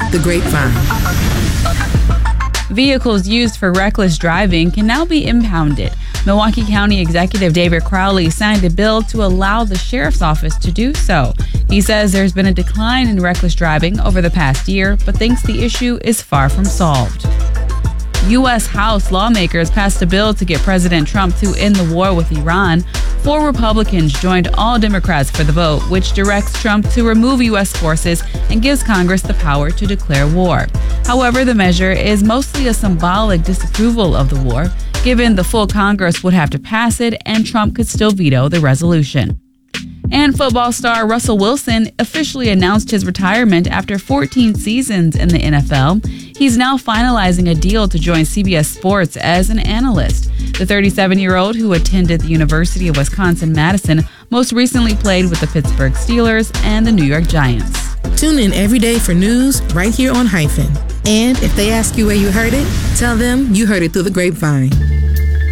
The Grapevine. Vehicles used for reckless driving can now be impounded. Milwaukee County Executive David Crowley signed a bill to allow the sheriff's office to do so. He says there's been a decline in reckless driving over the past year, but thinks the issue is far from solved. U.S. House lawmakers passed a bill to get President Trump to end the war with Iran. 4 Republicans joined all Democrats for the vote, which directs Trump to remove U.S. forces and gives Congress the power to declare war. However, the measure is mostly a symbolic disapproval of the war, given the full Congress would have to pass it and Trump could still veto the resolution. And football star Russell Wilson officially announced his retirement after 14 seasons in the NFL. He's now finalizing a deal to join CBS Sports as an analyst. The 37-year-old, who attended the University of Wisconsin-Madison, most recently played with the Pittsburgh Steelers and the New York Giants. Tune in every day for news right here on Hyphen. And if they ask you where you heard it, tell them you heard it through the grapevine.